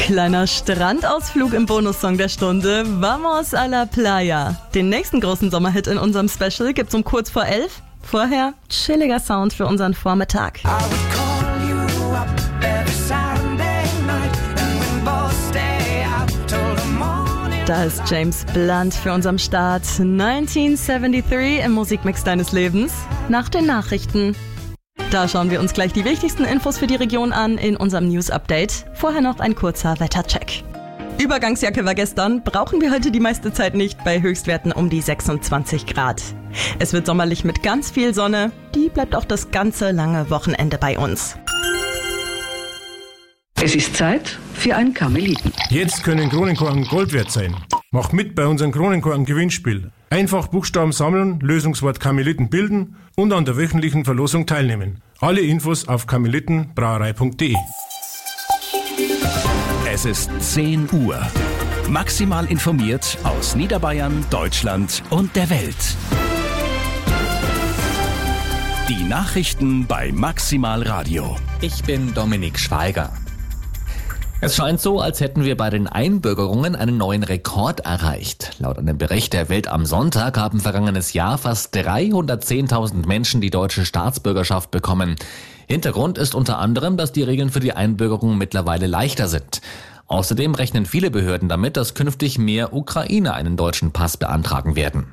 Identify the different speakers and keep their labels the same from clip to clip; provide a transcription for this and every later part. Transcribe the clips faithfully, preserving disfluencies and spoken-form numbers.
Speaker 1: Kleiner Strandausflug im Bonussong der Stunde. Vamos a la playa. Den nächsten großen Sommerhit in unserem Special gibt's um kurz vor elf. Vorher chilliger Sound für unseren Vormittag. Da ist James Blunt für unseren Start. neunzehnhundertdreiundsiebzig im Musikmix deines Lebens. Nach den Nachrichten. Da schauen wir uns gleich die wichtigsten Infos für die Region an in unserem News-Update. Vorher noch ein kurzer Wettercheck. Übergangsjacke war gestern, brauchen wir heute die meiste Zeit nicht bei Höchstwerten um die sechsundzwanzig Grad. Es wird sommerlich mit ganz viel Sonne. Die bleibt auch das ganze lange Wochenende bei uns.
Speaker 2: Es ist Zeit für einen Karmeliten.
Speaker 3: Jetzt können Kronenkorken Gold wert sein. Mach mit bei unserem Kronenkorken-Gewinnspiel. Einfach Buchstaben sammeln, Lösungswort Karmeliten bilden und an der wöchentlichen Verlosung teilnehmen. Alle Infos auf karmelitenbrauerei punkt de.
Speaker 4: Es ist zehn Uhr. Maximal informiert aus Niederbayern, Deutschland und der Welt. Die Nachrichten bei Maximal Radio.
Speaker 5: Ich bin Dominik Schweiger. Es scheint so, als hätten wir bei den Einbürgerungen einen neuen Rekord erreicht. Laut einem Bericht der Welt am Sonntag haben vergangenes Jahr fast dreihundertzehntausend Menschen die deutsche Staatsbürgerschaft bekommen. Hintergrund ist unter anderem, dass die Regeln für die Einbürgerung mittlerweile leichter sind. Außerdem rechnen viele Behörden damit, dass künftig mehr Ukrainer einen deutschen Pass beantragen werden.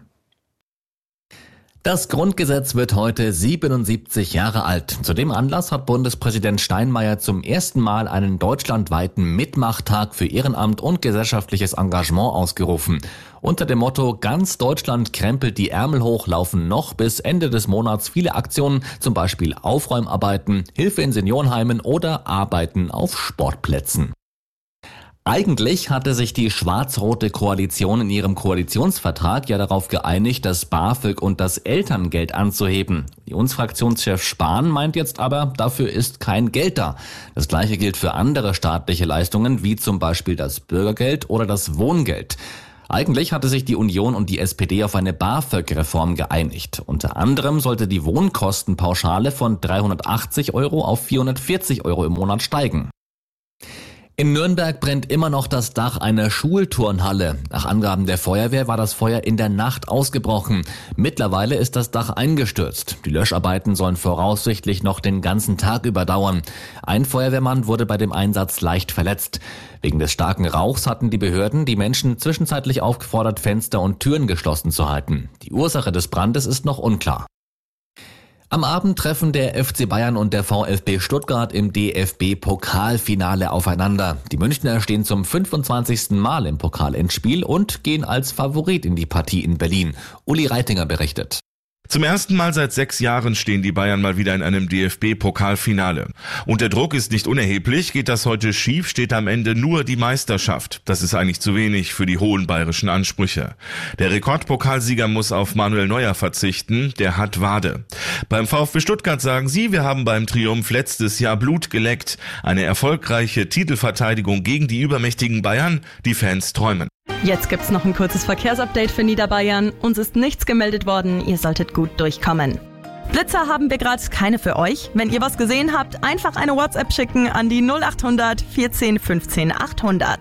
Speaker 5: Das Grundgesetz wird heute siebenundsiebzig Jahre alt. Zu dem Anlass hat Bundespräsident Steinmeier zum ersten Mal einen deutschlandweiten Mitmachtag für Ehrenamt und gesellschaftliches Engagement ausgerufen. Unter dem Motto "Ganz Deutschland krempelt die Ärmel hoch" laufen noch bis Ende des Monats viele Aktionen, zum Beispiel Aufräumarbeiten, Hilfe in Seniorenheimen oder Arbeiten auf Sportplätzen. Eigentlich hatte sich die schwarz-rote Koalition in ihrem Koalitionsvertrag ja darauf geeinigt, das BAföG und das Elterngeld anzuheben. Unionsfraktionschef Spahn meint jetzt aber, dafür ist kein Geld da. Das Gleiche gilt für andere staatliche Leistungen, wie zum Beispiel das Bürgergeld oder das Wohngeld. Eigentlich hatte sich die Union und die S P D auf eine BAföG-Reform geeinigt. Unter anderem sollte die Wohnkostenpauschale von dreihundertachtzig Euro auf vierhundertvierzig Euro im Monat steigen. In Nürnberg brennt immer noch das Dach einer Schulturnhalle. Nach Angaben der Feuerwehr war das Feuer in der Nacht ausgebrochen. Mittlerweile ist das Dach eingestürzt. Die Löscharbeiten sollen voraussichtlich noch den ganzen Tag überdauern. Ein Feuerwehrmann wurde bei dem Einsatz leicht verletzt. Wegen des starken Rauchs hatten die Behörden die Menschen zwischenzeitlich aufgefordert, Fenster und Türen geschlossen zu halten. Die Ursache des Brandes ist noch unklar. Am Abend treffen der F C Bayern und der VfB Stuttgart im D F B-Pokalfinale aufeinander. Die Münchner stehen zum fünfundzwanzigsten Mal im Pokalendspiel und gehen als Favorit in die Partie in Berlin. Uli Reitinger berichtet.
Speaker 6: Zum ersten Mal seit sechs Jahren stehen die Bayern mal wieder in einem D F B-Pokalfinale. Und der Druck ist nicht unerheblich. Geht das heute schief, steht am Ende nur die Meisterschaft. Das ist eigentlich zu wenig für die hohen bayerischen Ansprüche. Der Rekordpokalsieger muss auf Manuel Neuer verzichten. Der hat Wade. Beim VfB Stuttgart sagen sie, wir haben beim Triumph letztes Jahr Blut geleckt. Eine erfolgreiche Titelverteidigung gegen die übermächtigen Bayern. Die Fans träumen.
Speaker 1: Jetzt gibt's noch ein kurzes Verkehrsupdate für Niederbayern. Uns ist nichts gemeldet worden, ihr solltet gut durchkommen. Blitzer haben wir gerade keine für euch. Wenn ihr was gesehen habt, einfach eine WhatsApp schicken an die null achthundert vierzehn fünfzehn achthundert.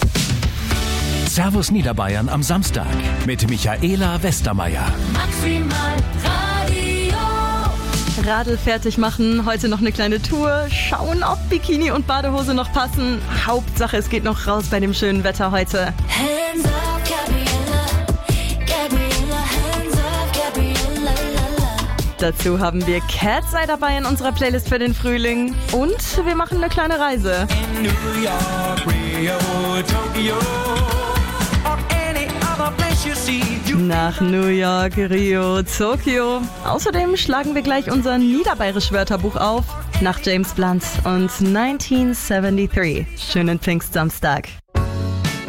Speaker 4: Servus Niederbayern am Samstag mit Michaela Westermeier.
Speaker 7: Maximal Radio.
Speaker 1: Radl fertig machen, heute noch eine kleine Tour, schauen, ob Bikini und Badehose noch passen. Hauptsache, es geht noch raus bei dem schönen Wetter heute.
Speaker 7: Hands up, Gabriella. Gabriella, hands up, Gabriella.
Speaker 1: Dazu haben wir Cat sei dabei in unserer Playlist für den Frühling. Und wir machen eine kleine Reise.
Speaker 8: In New York, Rio, Tokio.
Speaker 1: Nach New York, Rio, Tokio. Außerdem schlagen wir gleich unser Niederbayerisch-Wörterbuch auf. Nach James Blunt und neunzehnhundertdreiundsiebzig. Schönen Pfingstsamstag.